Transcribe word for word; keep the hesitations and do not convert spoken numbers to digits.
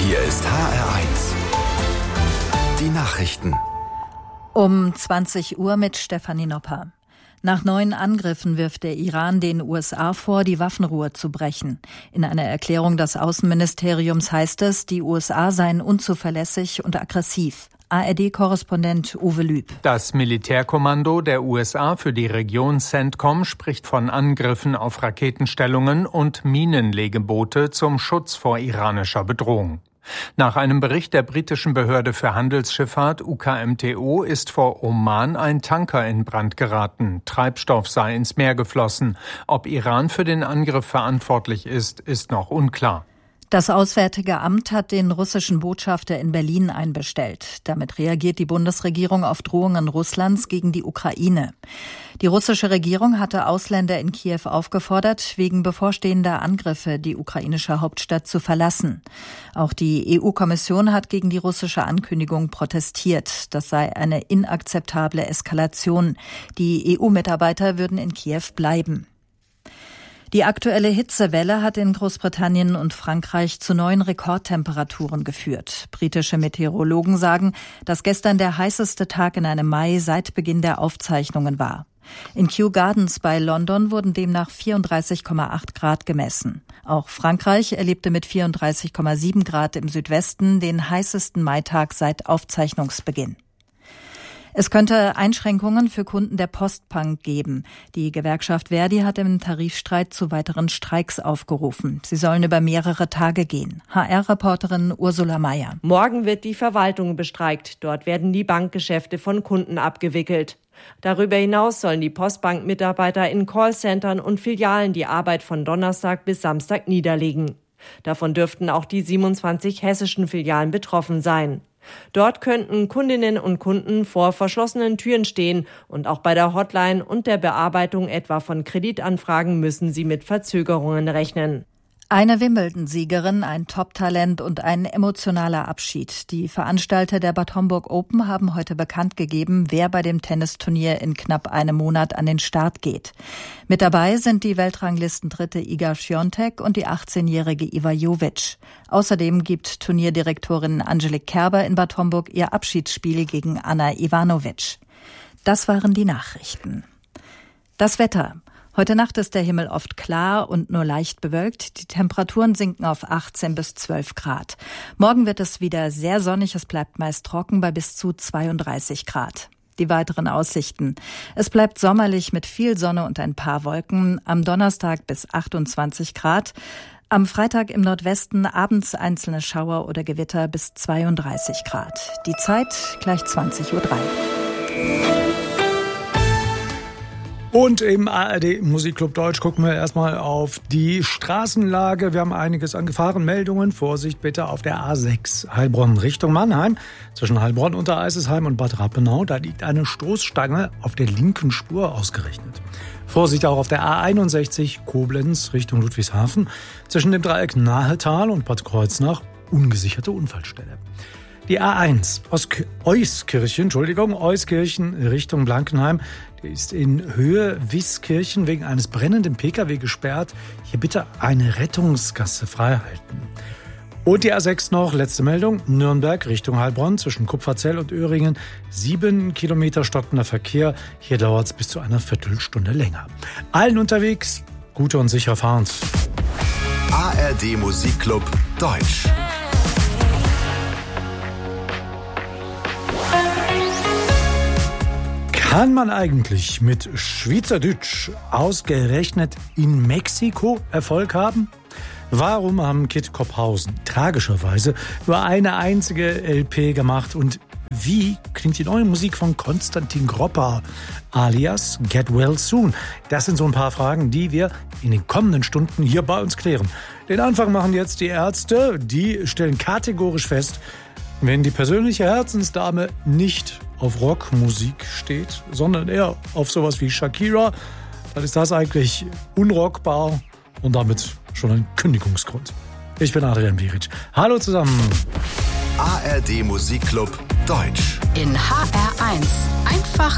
Hier ist H R eins. Die Nachrichten. Um zwanzig Uhr mit Stefanie Nopper. Nach neuen Angriffen wirft der Iran den U S A vor, die Waffenruhe zu brechen. In einer Erklärung des Außenministeriums heißt es, die U S A seien unzuverlässig und aggressiv. A R D-Korrespondent Uwe Lüb. Das Militärkommando der U S A für die Region CENTCOM spricht von Angriffen auf Raketenstellungen und Minenlegeboote zum Schutz vor iranischer Bedrohung. Nach einem Bericht der britischen Behörde für Handelsschifffahrt U K M T O ist vor Oman ein Tanker in Brand geraten. Treibstoff sei ins Meer geflossen. Ob Iran für den Angriff verantwortlich ist, ist noch unklar. Das Auswärtige Amt hat den russischen Botschafter in Berlin einbestellt. Damit reagiert die Bundesregierung auf Drohungen Russlands gegen die Ukraine. Die russische Regierung hatte Ausländer in Kiew aufgefordert, wegen bevorstehender Angriffe die ukrainische Hauptstadt zu verlassen. Auch die E U-Kommission hat gegen die russische Ankündigung protestiert. Das sei eine inakzeptable Eskalation. Die E U-Mitarbeiter würden in Kiew bleiben. Die aktuelle Hitzewelle hat in Großbritannien und Frankreich zu neuen Rekordtemperaturen geführt. Britische Meteorologen sagen, dass gestern der heißeste Tag in einem Mai seit Beginn der Aufzeichnungen war. In Kew Gardens bei London wurden demnach vierunddreißig Komma acht Grad gemessen. Auch Frankreich erlebte mit vierunddreißig Komma sieben Grad im Südwesten den heißesten Maitag seit Aufzeichnungsbeginn. Es könnte Einschränkungen für Kunden der Postbank geben. Die Gewerkschaft Verdi hat im Tarifstreit zu weiteren Streiks aufgerufen. Sie sollen über mehrere Tage gehen. H R-Reporterin Ursula Mayer. Morgen wird die Verwaltung bestreikt. Dort werden die Bankgeschäfte von Kunden abgewickelt. Darüber hinaus sollen die Postbank-Mitarbeiter in Callcentern und Filialen die Arbeit von Donnerstag bis Samstag niederlegen. Davon dürften auch die siebenundzwanzig hessischen Filialen betroffen sein. Dort könnten Kundinnen und Kunden vor verschlossenen Türen stehen und auch bei der Hotline und der Bearbeitung etwa von Kreditanfragen müssen sie mit Verzögerungen rechnen. Eine Wimbledon-Siegerin, ein Top-Talent und ein emotionaler Abschied. Die Veranstalter der Bad Homburg Open haben heute bekannt gegeben, wer bei dem Tennisturnier in knapp einem Monat an den Start geht. Mit dabei sind die Weltranglistendritte Iga Świątek und die achtzehnjährige Iva Jovic. Außerdem gibt Turnierdirektorin Angelique Kerber in Bad Homburg ihr Abschiedsspiel gegen Anna Ivanovic. Das waren die Nachrichten. Das Wetter. Heute Nacht ist der Himmel oft klar und nur leicht bewölkt. Die Temperaturen sinken auf achtzehn bis zwölf Grad. Morgen wird es wieder sehr sonnig. Es bleibt meist trocken bei bis zu zweiunddreißig Grad. Die weiteren Aussichten. Es bleibt sommerlich mit viel Sonne und ein paar Wolken. Am Donnerstag bis achtundzwanzig Grad. Am Freitag im Nordwesten abends einzelne Schauer oder Gewitter bis zweiunddreißig Grad. Die Zeit gleich zwanzig Uhr drei. Und im A R D Musikclub Deutsch gucken wir erstmal auf die Straßenlage. Wir haben einiges an Gefahrenmeldungen. Vorsicht bitte auf der A sechs Heilbronn Richtung Mannheim. Zwischen Heilbronn, Untereisesheim und Bad Rappenau. Da liegt eine Stoßstange auf der linken Spur ausgerechnet. Vorsicht auch auf der A einundsechzig Koblenz Richtung Ludwigshafen. Zwischen dem Dreieck Nahetal und Bad Kreuznach ungesicherte Unfallstelle. Die A eins aus Euskirchen, Entschuldigung, Euskirchen Richtung Blankenheim. Die ist in Höhe Wiskirchen wegen eines brennenden P K W gesperrt. Hier bitte eine Rettungsgasse freihalten. Und die A sechs noch, letzte Meldung, Nürnberg Richtung Heilbronn zwischen Kupferzell und Öhringen. Sieben Kilometer stockender Verkehr. Hier dauert es bis zu einer Viertelstunde länger. Allen unterwegs, gute und sichere Fahrt. A R D Musikclub Deutsch. Kann man eigentlich mit Schweizerdeutsch ausgerechnet in Mexiko Erfolg haben? Warum haben Kid Kopphausen tragischerweise nur eine einzige L P gemacht? Und wie klingt die neue Musik von Konstantin Gropper alias Get Well Soon? Das sind so ein paar Fragen, die wir in den kommenden Stunden hier bei uns klären. Den Anfang machen jetzt die Ärzte. Die stellen kategorisch fest, wenn die persönliche Herzensdame nicht auf Rockmusik steht, sondern eher auf sowas wie Shakira, dann ist das eigentlich unrockbar und damit schon ein Kündigungsgrund. Ich bin Adrian Biric. Hallo zusammen. A R D Musikclub Deutsch. In H R eins. Einfach